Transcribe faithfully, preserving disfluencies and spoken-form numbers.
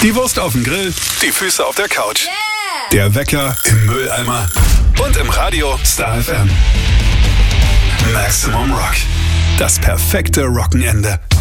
Die Wurst auf dem Grill, die Füße auf der Couch. Yeah! Der Wecker im Mülleimer und im Radio Star F M. Maximum Rock. Das perfekte Rockenende.